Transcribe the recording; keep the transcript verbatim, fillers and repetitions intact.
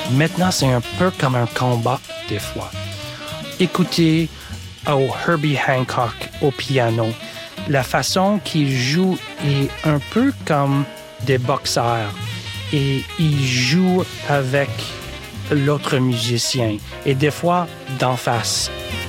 Maintenant, c'est un peu comme un combat, des fois. Écoutez au Herbie Hancock au piano. La façon qu'il joue est un peu comme des boxeurs. Et il joue avec l'autre musicien. Et des fois, d'en face.